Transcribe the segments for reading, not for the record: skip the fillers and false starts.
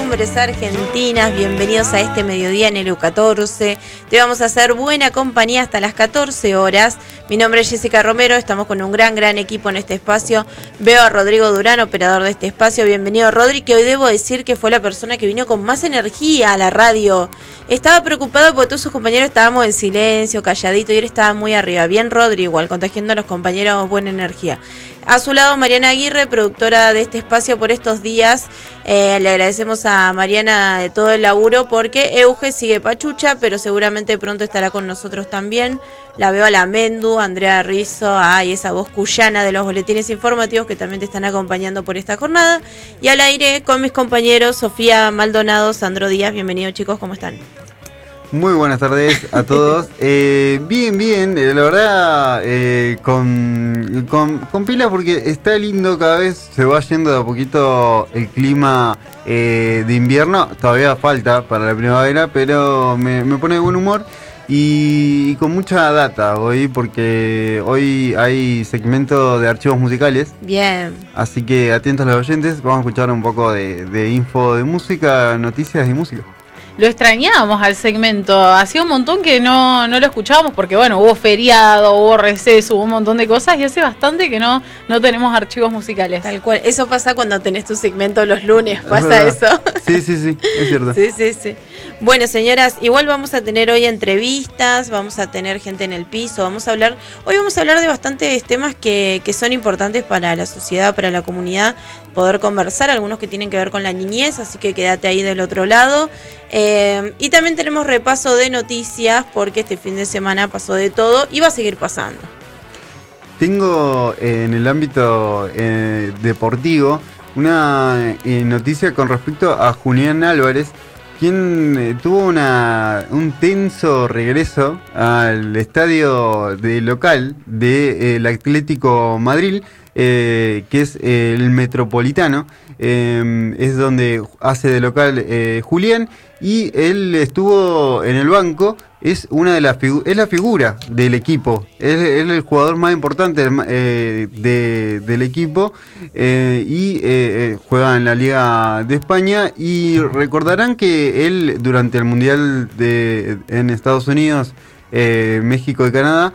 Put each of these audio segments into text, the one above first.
costumbres argentinas. Bienvenidos a este mediodía en el U14. Te vamos a hacer buena compañía hasta las 14 horas. Mi nombre es Jessica Romero, estamos con un gran equipo en este espacio. Veo a Rodrigo Durán, operador de este espacio. Bienvenido, Rodri, que hoy debo decir que fue la persona que vino con más energía a la radio. Estaba preocupado porque todos sus compañeros estábamos en silencio, calladito, y él estaba muy arriba. Bien, Rodri, igual, contagiando a los compañeros buena energía. A su lado, Mariana Aguirre, productora de este espacio por estos días. Le agradecemos a Mariana de todo el laburo porque Euge sigue pachucha, pero seguramente pronto estará con nosotros también. La veo a la Mendu, Andrea Rizzo, y esa voz cuyana de los boletines informativos que también te están acompañando por esta jornada. Y al aire con mis compañeros Sofía Maldonado, Sandro Díaz. Bienvenidos, chicos, ¿cómo están? Muy buenas tardes a todos. Bien, la verdad, con pilas porque está lindo, cada vez se va yendo de a poquito el clima de invierno. Todavía falta para la primavera, pero me pone de buen humor y con mucha data hoy, porque hoy hay segmento de archivos musicales. Bien. Así que atentos a los oyentes, vamos a escuchar un poco de info de música, noticias y música. Lo extrañábamos al segmento, hacía un montón que no lo escuchábamos porque bueno, hubo feriado, hubo receso, hubo un montón de cosas y hace bastante que no tenemos archivos musicales. Tal cual, eso pasa cuando tenés tu segmento los lunes, pasa eso. Sí, es cierto. Sí. Bueno, señoras, igual vamos a tener hoy entrevistas, vamos a tener gente en el piso, hoy vamos a hablar de bastantes temas que son importantes para la sociedad, para la comunidad, poder conversar, algunos que tienen que ver con la niñez, así que quédate ahí del otro lado. Y también tenemos repaso de noticias porque este fin de semana pasó de todo y va a seguir pasando. Tengo en el ámbito deportivo una noticia con respecto a Julián Álvarez, quien tuvo un tenso regreso al estadio local del Atlético Madrid, que es el Metropolitano. Es donde hace de local Julián, y él estuvo en el banco. Es es la figura del equipo, es el jugador más importante del equipo, y juega en la Liga de España. Y recordarán que él durante el Mundial en Estados Unidos, México y Canadá,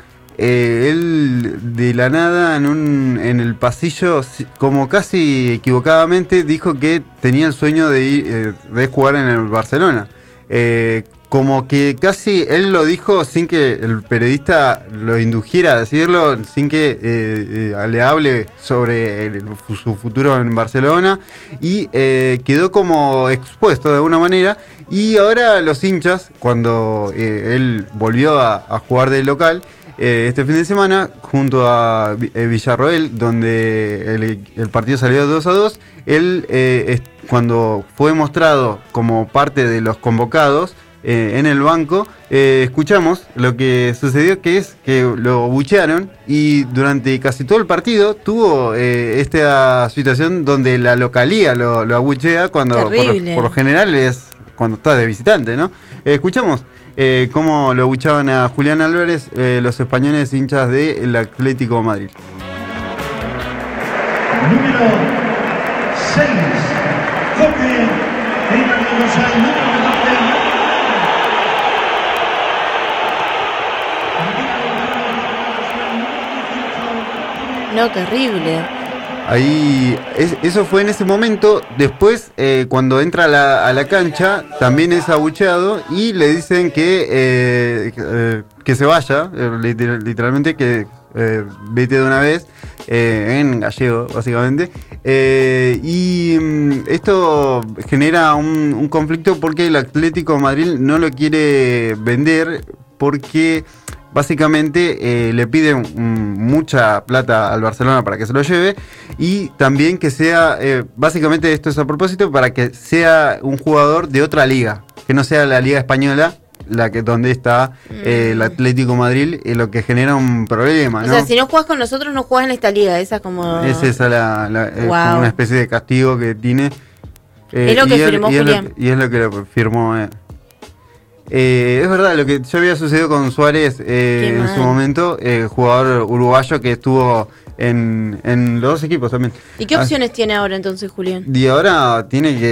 él de la nada en el pasillo, como casi equivocadamente, dijo que tenía el sueño de jugar en el Barcelona. Como que casi él lo dijo sin que el periodista lo indujera a decirlo, sin que le hable sobre su futuro en Barcelona, y quedó como expuesto de alguna manera. Y ahora los hinchas, cuando él volvió a jugar de local este fin de semana junto a Villarroel, donde el partido salió 2-2, él cuando fue mostrado como parte de los convocados en el banco, escuchamos lo que sucedió, que es que lo buchearon, y durante casi todo el partido tuvo esta situación donde la localía lo abuchea, cuando por lo general es cuando está de visitante, ¿no? Escuchamos cómo lo abuchaban a Julián Álvarez los españoles hinchas del Atlético de Madrid. Número 6, Jorge No, terrible. Ahí, eso fue en ese momento. Después, cuando entra a la cancha, también es abucheado y le dicen que se vaya, literalmente que vete de una vez, en gallego, básicamente. Y esto genera un conflicto porque el Atlético de Madrid no lo quiere vender, porque básicamente le piden mucha plata al Barcelona para que se lo lleve, y también que sea, básicamente esto es a propósito, para que sea un jugador de otra liga, que no sea la Liga Española, donde está el Atlético Madrid, lo que genera un problema, ¿no? O sea, si no juegas con nosotros, no juegas en esta liga, esa como... Es esa como una especie de castigo que tiene. Es lo que firmó Julián. Y es lo que lo firmó. Es verdad, lo que ya había sucedido con Suárez en su momento, jugador uruguayo que estuvo en los dos equipos también. ¿Y qué opciones tiene ahora entonces, Julián? Y ahora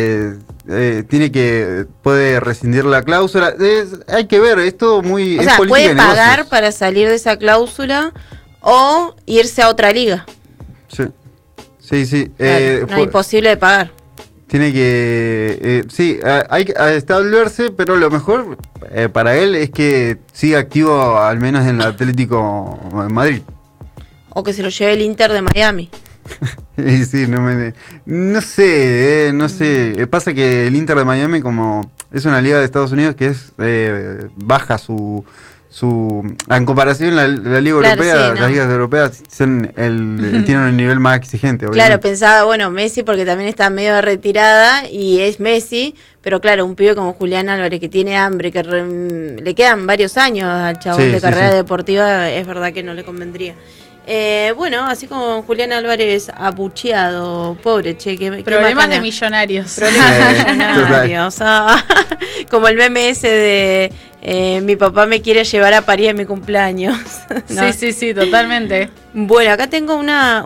puede rescindir la cláusula. Hay que ver, es todo muy... O sea, puede pagar para salir de esa cláusula o irse a otra liga. Sí. Claro, no es imposible de pagar. Tiene que... hay que establecerse, pero lo mejor para él es que siga activo al menos en el Atlético de Madrid. O que se lo lleve el Inter de Miami. Sí, no sé. Pasa que el Inter de Miami, como es una liga de Estados Unidos que es baja en comparación la liga europea, sí, ¿no? Las ligas europeas tienen un nivel más exigente. Obviamente. Claro, pensaba, Messi porque también está medio de retirada y es Messi, pero claro, un pibe como Julián Álvarez que tiene hambre, que le quedan varios años al chabón de carrera deportiva, es verdad que no le convendría. Así como Julián Álvarez abucheado, pobre, problemas de millonarios. Como el meme ese de mi papá me quiere llevar a París en mi cumpleaños. ¿No? Sí, totalmente. Bueno, acá tengo una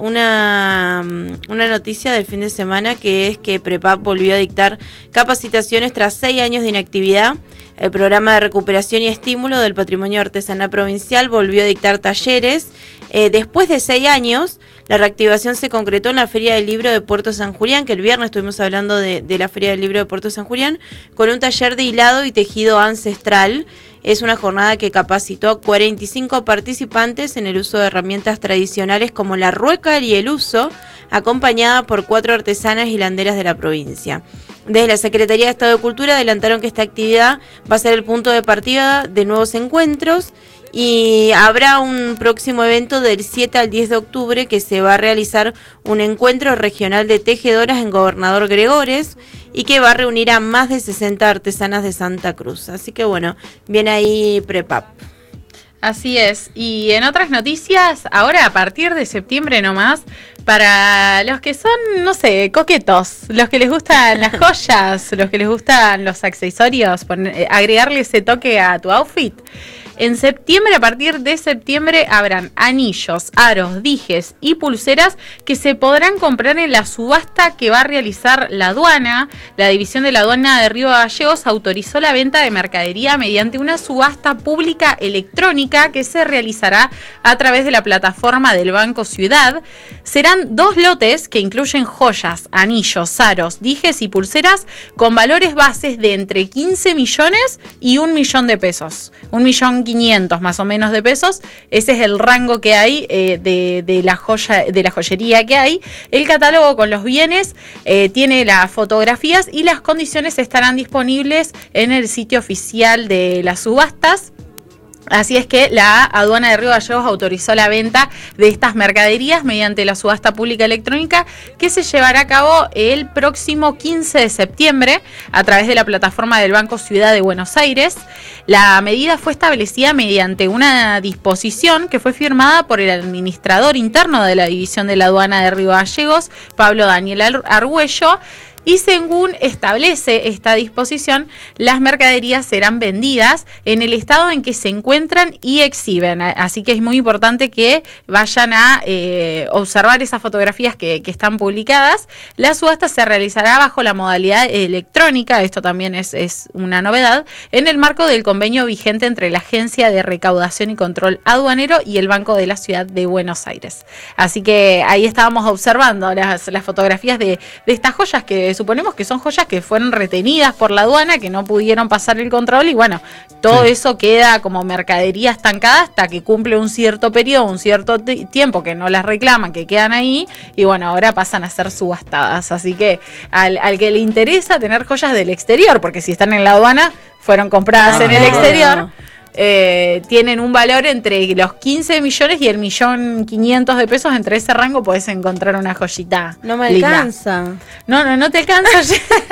noticia del fin de semana, que es que Prepap volvió a dictar capacitaciones tras 6 años de inactividad. El programa de recuperación y estímulo del patrimonio artesanal provincial volvió a dictar talleres. Después de 6 años, la reactivación se concretó en la Feria del Libro de Puerto San Julián, que el viernes estuvimos hablando de la Feria del Libro de Puerto San Julián, con un taller de hilado y tejido ancestral. Es una jornada que capacitó a 45 participantes en el uso de herramientas tradicionales como la rueca y el uso, acompañada por 4 artesanas hilanderas de la provincia. Desde la Secretaría de Estado de Cultura adelantaron que esta actividad va a ser el punto de partida de nuevos encuentros y habrá un próximo evento del 7 al 10 de octubre que se va a realizar un encuentro regional de tejedoras en Gobernador Gregores y que va a reunir a más de 60 artesanas de Santa Cruz. Así que viene ahí Prepap. Así es. Y en otras noticias, ahora a partir de septiembre nomás, para los que son, coquetos, los que les gustan las joyas, los que les gustan los accesorios, agregarle ese toque a tu outfit. En septiembre, a partir de septiembre, habrán anillos, aros, dijes y pulseras que se podrán comprar en la subasta que va a realizar la aduana. La División de la Aduana de Río Gallegos autorizó la venta de mercadería mediante una subasta pública electrónica que se realizará a través de la plataforma del Banco Ciudad. Serán 2 lotes que incluyen joyas, anillos, aros, dijes y pulseras con valores bases de entre 15 millones y 1 millón de pesos. 1.500.000 más o menos de pesos. Ese es el rango que hay de la joyería que hay. El catálogo con los bienes tiene las fotografías y las condiciones estarán disponibles en el sitio oficial de las subastas. Así es que la Aduana de Río Gallegos autorizó la venta de estas mercaderías mediante la subasta pública electrónica que se llevará a cabo el próximo 15 de septiembre a través de la plataforma del Banco Ciudad de Buenos Aires. La medida fue establecida mediante una disposición que fue firmada por el administrador interno de la División de la Aduana de Río Gallegos, Pablo Daniel Argüello. Y según establece esta disposición, las mercaderías serán vendidas en el estado en que se encuentran y exhiben. Así que es muy importante que vayan a observar esas fotografías que están publicadas. La subasta se realizará bajo la modalidad electrónica, esto también es una novedad, en el marco del convenio vigente entre la Agencia de Recaudación y Control Aduanero y el Banco de la Ciudad de Buenos Aires. Así que ahí estábamos observando las fotografías de estas joyas que suponemos que son joyas que fueron retenidas por la aduana, que no pudieron pasar el control y todo eso queda como mercadería estancada hasta que cumple un cierto periodo, un cierto tiempo que no las reclaman, que quedan ahí y ahora pasan a ser subastadas. Así que al que le interesa tener joyas del exterior, porque si están en la aduana fueron compradas en el exterior, tienen un valor entre los 15 millones y el 1.500.000 de pesos. Entre ese rango podés encontrar una joyita. No me linda. Alcanza. No te alcanza.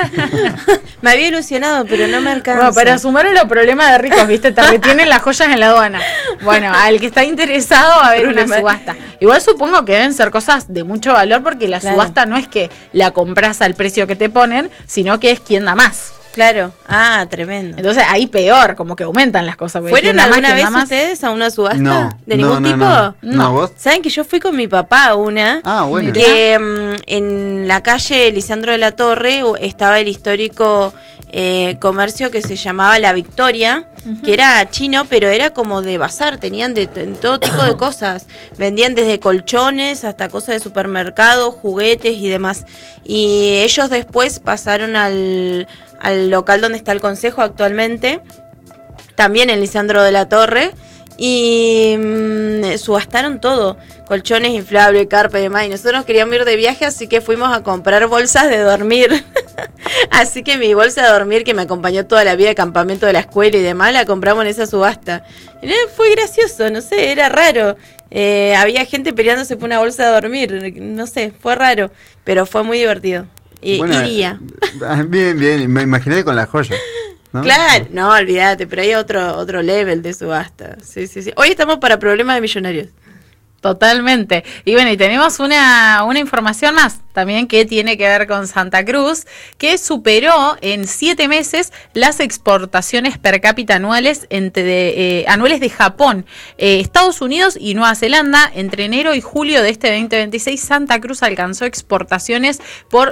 Me había ilusionado, pero no me alcanza. Para sumar a los problemas de ricos, ¿viste? Te retienen las joyas en la aduana. Al que está interesado va a haber una subasta. Igual supongo que deben ser cosas de mucho valor porque la subasta no es que la compras al precio que te ponen, sino que es quien da más. Claro. Ah, tremendo. Entonces ahí peor, como que aumentan las cosas. ¿Fueron alguna vez ustedes a una subasta? No. ¿De ningún tipo? No, ¿vos? ¿Saben que yo fui con mi papá a una? Ah, bueno. Que en la calle Lisandro de la Torre estaba el histórico comercio que se llamaba La Victoria, que era chino, pero era como de bazar, tenían de todo tipo de cosas. Vendían desde colchones hasta cosas de supermercado, juguetes y demás. Y ellos después pasaron al local donde está el consejo actualmente, también en Lisandro de la Torre, y subastaron todo, colchones inflables, carpa y demás, y nosotros queríamos ir de viaje, así que fuimos a comprar bolsas de dormir. Así que mi bolsa de dormir, que me acompañó toda la vida de campamento de la escuela y demás, la compramos en esa subasta. Fue gracioso, no sé, era raro. Había gente peleándose por una bolsa de dormir, no sé, fue raro, pero fue muy divertido. Bueno, iría. Bien, me imaginé con las joyas, ¿no? Claro, no, olvídate, pero hay otro level de subasta. Sí. Hoy estamos para problemas de millonarios. Totalmente. Y bueno, y tenemos una información más también que tiene que ver con Santa Cruz, que superó en 7 meses las exportaciones per cápita anuales anuales de Japón, Estados Unidos y Nueva Zelanda. Entre enero y julio de este 2026, Santa Cruz alcanzó exportaciones por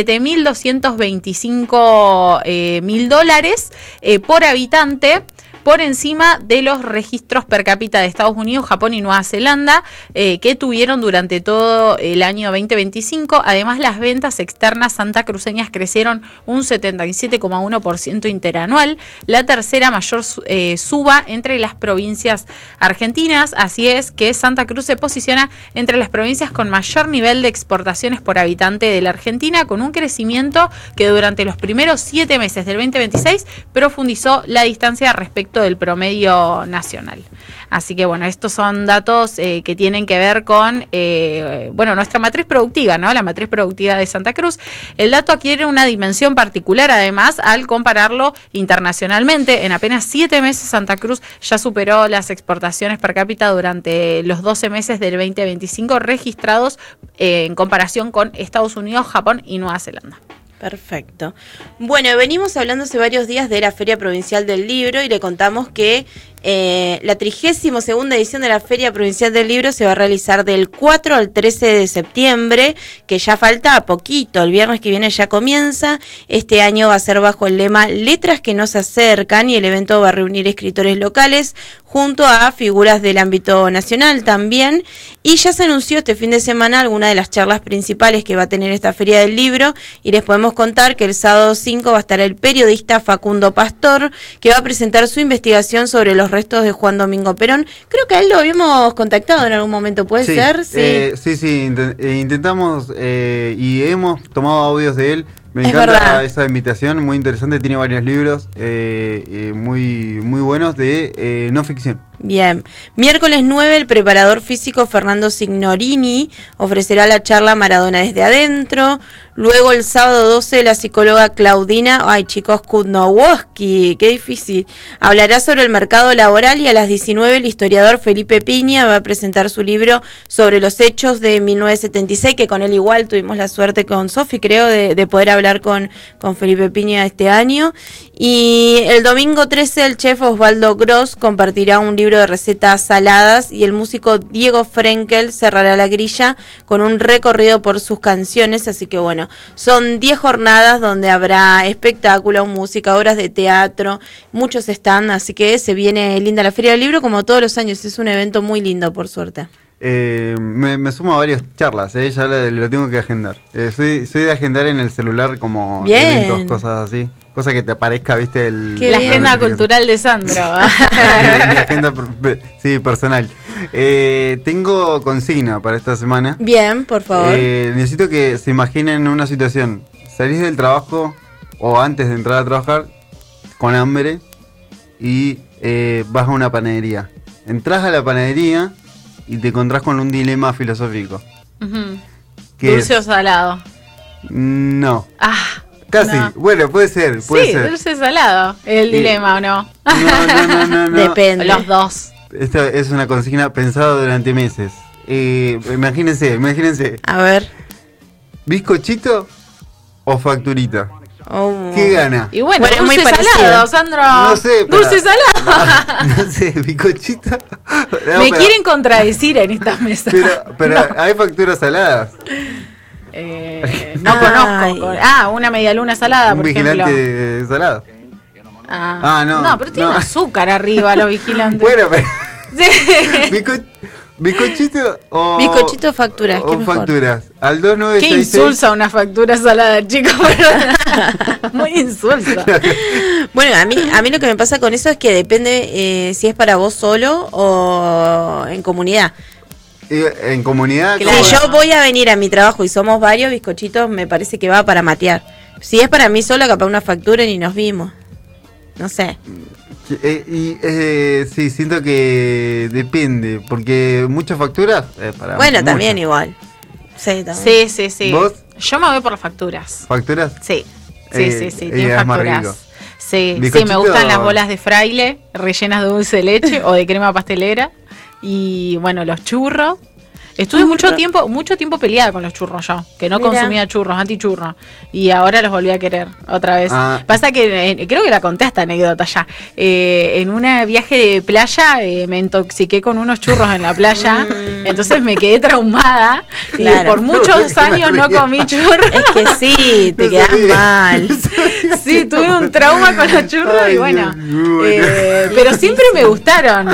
$7.225.000 por habitante, por encima de los registros per cápita de Estados Unidos, Japón y Nueva Zelanda, que tuvieron durante todo el año 2025. Además, las ventas externas santacruceñas crecieron un 77,1% interanual, la tercera mayor suba entre las provincias argentinas. Así es que Santa Cruz se posiciona entre las provincias con mayor nivel de exportaciones por habitante de la Argentina, con un crecimiento que durante los primeros 7 meses del 2026 profundizó la distancia respecto del promedio nacional. Así que bueno, estos son datos que tienen que ver con nuestra matriz productiva, ¿no? La matriz productiva de Santa Cruz. El dato adquiere una dimensión particular, además, al compararlo internacionalmente. En apenas 7 meses, Santa Cruz ya superó las exportaciones per cápita durante los 12 meses del 2025 registrados en comparación con Estados Unidos, Japón y Nueva Zelanda. Perfecto. Bueno, venimos hablando hace varios días de la Feria Provincial del Libro y le contamos que la 32ª edición de la Feria Provincial del Libro se va a realizar del 4 al 13 de septiembre, que ya falta poquito, el viernes que viene ya comienza. Este año va a ser bajo el lema Letras que nos acercan, y el evento va a reunir escritores locales junto a figuras del ámbito nacional también, y ya se anunció este fin de semana alguna de las charlas principales que va a tener esta Feria del Libro, y les podemos contar que el sábado 5 va a estar el periodista Facundo Pastor, que va a presentar su investigación sobre los restos de Juan Domingo Perón. Creo que a él lo habíamos contactado en algún momento, ¿puede ser? Sí, intentamos y hemos tomado audios de él. Me Es encanta verdad. esa invitación, muy interesante, tiene varios libros muy buenos de no ficción. Bien. Miércoles 9, el preparador físico Fernando Signorini ofrecerá la charla Maradona desde adentro. Luego el sábado 12, la psicóloga Claudina Kudnowoski, qué difícil, hablará sobre el mercado laboral, y a las 19 el historiador Felipe Piña va a presentar su libro sobre los hechos de 1976, que con él igual tuvimos la suerte con Sofi, creo, de poder hablar con Felipe Piña este año. Y el domingo 13 el chef Osvaldo Gross compartirá un libro de recetas saladas, y el músico Diego Frenkel cerrará la grilla con un recorrido por sus canciones. Así que bueno, son 10 jornadas donde habrá espectáculo, música, obras de teatro, muchos stands, así que se viene linda la Feria del Libro como todos los años. Es un evento muy lindo, por suerte. Me sumo a varias charlas, ya lo tengo que agendar. Soy de agendar en el celular como Bien. eventos, cosas así. Cosa que te aparezca, viste, Qué La bien. agenda cultural de Sandro. La agenda personal. Tengo consigna para esta semana. Bien, por favor. Necesito que se imaginen una situación. Salís del trabajo o antes de entrar a trabajar con hambre y vas a una panadería. Entrás a la panadería y te encontrás con un dilema filosófico. ¿Dulce o salado? No. Ah, Casi. no. Bueno, puede ser. Sí, dulce o salado. El dilema, ¿o no? No. Depende. Los dos. Esta es una consigna pensada durante meses. Imagínense. A ver. ¿Bizcochito o facturita? Oh. ¿Qué gana? Y bueno, Bueno, es muy dulce parecido. salado, Sandro. No sé, pero- Dulce salado. No sé, bizcochito. No, Me pero- quieren contradecir en esta mesa. Pero hay facturas saladas. No Ay. conozco. Una medialuna salada, Un por ejemplo. vigilante salado. No. No, pero tiene No. azúcar arriba los vigilantes. Bueno, pero. Sí. Bizcochito o. Bizcochito o facturas, ¿qué O mejor? facturas. Al Qué 2966. insulsa una factura salada, chicos. Muy insulsa. Bueno, a mí lo que me pasa con eso es que depende si es para vos solo o en comunidad. En comunidad. Si yo voy a venir a mi trabajo y somos varios, bizcochitos me parece que va para matear. Si es para mí solo, capaz una factura y nos vimos. No sé. Sí, siento que depende. Porque muchas facturas. Para Bueno, también muchas. igual. Sí, también. Sí. ¿Vos? Yo me voy por las facturas. ¿Facturas? Sí. Eh, Tiene es más rico. facturas. Sí, me Bizcochito- gustan las bolas de fraile rellenas de dulce de leche o de crema pastelera. Y bueno, los churros. Estuve mucho tiempo peleada con los churros yo, que no Mira. consumía churros, antichurros. Y ahora los volví a querer otra vez. Ah. Pasa que creo que la conté esta anécdota ya. En un viaje de playa me intoxiqué con unos churros en la playa. Entonces me quedé traumada. Claro. Y por muchos años no comí churros. Es que sí, te No quedas sabía. mal. Sí, tuve un trauma con los churros Ay, y bueno, Dios, bueno. pero siempre me gustaron.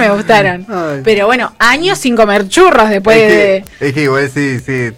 Ay. Pero bueno, años sin comer churros después de... Es que igual sí,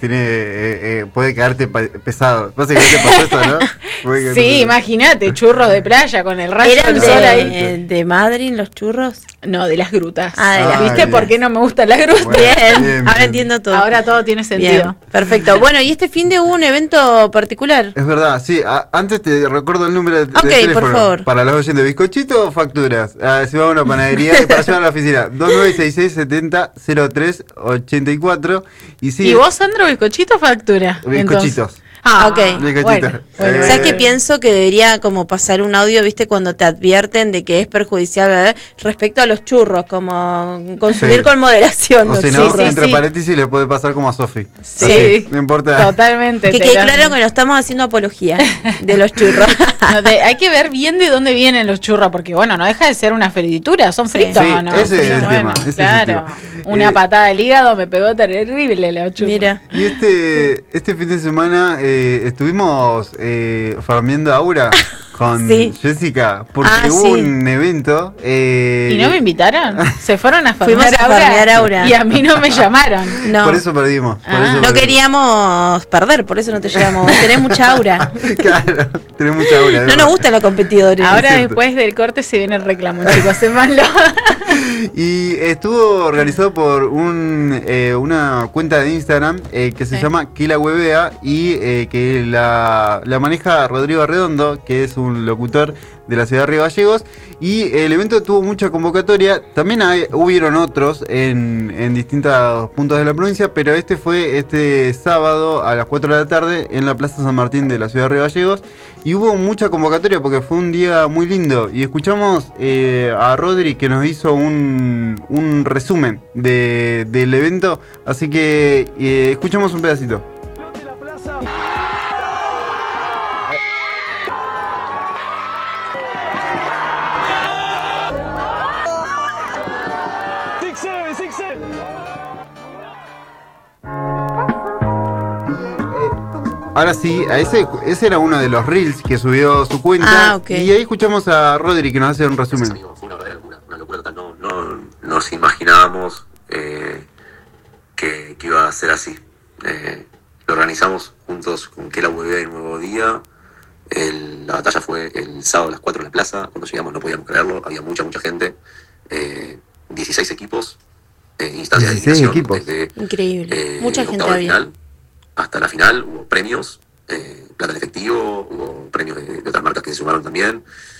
tiene, puede quedarte pesado. Pasa que te pasó eso, ¿no? Puede quedarte Sí, pesado. imagínate, churros de playa con el rayo ¿Eran del sol ahí. de Madrid los churros? No, de las grutas. Ah, de las ¿Viste grutas. por qué no me gustan las grutas? Bueno, Bien, bien, ahora bien. entiendo todo. Ahora todo tiene sentido. Bien, perfecto. Bueno, y este fin de hubo un evento particular. Es verdad, sí. Antes te recuerdo el número de Ok, teléfono. por favor. Para los oyentes, bizcochito o facturas. Si va a una panadería y para llevar a la oficina. 2966 70 03 84. Y sí. ¿Y vos, Sandro, bizcochito o factura? Bizcochitos. Entonces. Ah, Ok. Bizcochitos. Bueno, ¿Sabes qué pienso? Que debería como pasar un audio, viste, cuando te advierten de que es perjudicial respecto a los churros, como consumir Sí. con moderación O los si no, churros. entre sí. paréntesis le puede pasar como a Sofi. Sí. Así, no importa. Totalmente. Que te quede la- claro que no estamos haciendo apología de los churros. No, hay que ver bien de dónde vienen los churros, porque bueno, no deja de ser una fritura, son fritos, Sí, ¿o no? ese es el Bueno, tema, ese es el claro. tema. Una patada al hígado me pegó terrible los churros. Mira. Y este fin de semana estuvimos farmeando Aura con Sí. Jessica, porque Ah, hubo sí. un evento. ¿Y no me invitaron? Se fueron a Fuimos farmear a farmear Aura. y a mí no me llamaron. No, Por eso perdimos. por Ah. eso no perdimos. queríamos perder, por eso no te llevamos. Tenés mucha aura. Claro, tenés mucha Aura. No nos gustan los competidores. Ahora cierto. después del corte se viene el reclamo, chicos, sépanlo. Y estuvo organizado por una cuenta de Instagram que se Sí. llama Que la Huevea y que la maneja Rodrigo Arredondo, que es un locutor de la ciudad de Río Gallegos. Y el evento tuvo mucha convocatoria. También hubieron otros en distintos puntos de la provincia, pero este fue este sábado a las 4 de la tarde en la Plaza San Martín de la ciudad de Río Gallegos. Y hubo mucha convocatoria porque fue un día muy lindo. Y escuchamos a Rodri que nos hizo un resumen del evento. Así que escuchamos un pedacito. Ahora sí, ese era uno de los reels que subió su cuenta. Ah, ok. Y ahí escuchamos a Rodri que nos hace un resumen. Fue una verdadera locura, total. No nos imaginábamos que iba a ser así. Lo organizamos juntos con Que la Huevea y Nuevo Día. La batalla fue el sábado a las 4 en la plaza. Cuando llegamos no podíamos creerlo, había mucha gente. 16 equipos, instancias de 16 eliminación. equipos. Desde, Increíble. Mucha gente octavos de había. final hasta la final hubo premios, plata en efectivo, hubo premios de otras marcas que se sumaron también.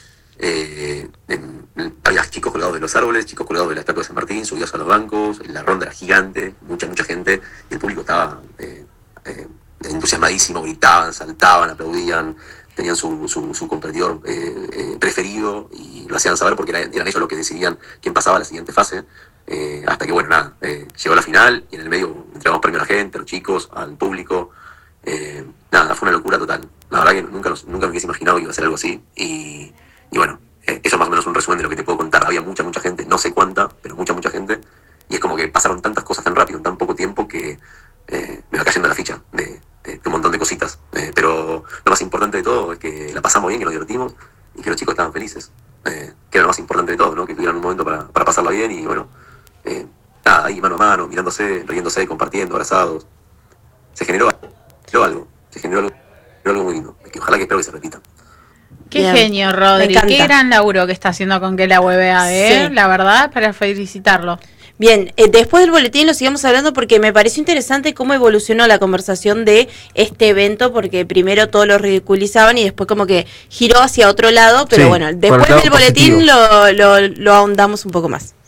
Había chicos colgados de los árboles, chicos colgados de la estatua de San Martín, subidos a los bancos, la ronda era gigante, mucha gente, y el público estaba entusiasmadísimo, gritaban, saltaban, aplaudían, tenían su competidor preferido y lo hacían saber porque eran ellos los que decidían quién pasaba a la siguiente fase. Hasta que bueno, nada, llegó la final y en el medio entregamos premio a la gente, a los chicos, al público. Nada, fue una locura total. La verdad que nunca me hubiese imaginado que iba a ser algo así. Y bueno, eso es más o menos un resumen de lo que te puedo contar. Había mucha gente, no sé cuánta, pero mucha gente. Y es como que pasaron tantas cosas tan rápido, en tan poco tiempo, que me va cayendo la ficha de un montón de cositas. Pero lo más importante de todo es que la pasamos bien, que nos divertimos y que los chicos estaban felices. Que era lo más importante de todo, ¿no? Que tuvieran un momento para pasarla bien y bueno, nada, ahí mano a mano, mirándose, riéndose, compartiendo, abrazados. Se generó algo muy lindo, que ojalá que espero que se repita. Qué Bien. genio, Me Rodri. encanta. Qué gran laburo que está haciendo con que la WBA, Sí. La verdad, para felicitarlo. Bien, después del boletín lo sigamos hablando porque me pareció interesante cómo evolucionó la conversación de este evento, porque primero todos lo ridiculizaban y después como que giró hacia otro lado, pero Sí, bueno, por el después lado del boletín positivo. lo ahondamos un poco más.